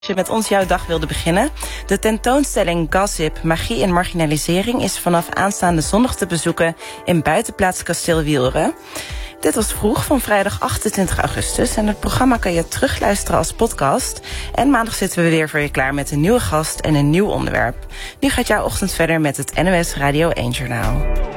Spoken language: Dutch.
Als je met ons jouw dag wilde beginnen. De tentoonstelling Gossip, Magie en Marginalisering is vanaf aanstaande zondag te bezoeken in buitenplaats Kasteel Wielren. Dit was Vroeg van vrijdag 28 augustus en het programma kan je terugluisteren als podcast. En maandag zitten we weer voor je klaar met een nieuwe gast en een nieuw onderwerp. Nu gaat jouw ochtend verder met het NOS Radio 1 Journaal.